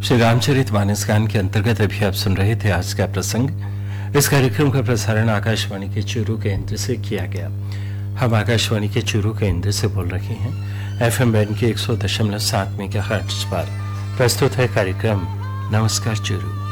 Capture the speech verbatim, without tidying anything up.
श्री रामचरित मानस गान के अंतर्गत अभी आप सुन रहे थे आज का प्रसंग। इस कार्यक्रम का प्रसारण आकाशवाणी के चूरू केंद्र से किया गया। हम आकाशवाणी के चूरू केंद्र से बोल रहे हैं। एफएम बैंड के एक सौ दशमलव सात मेगाहर्ट्ज पर प्रस्तुत है कार्यक्रम नमस्कार चूरू।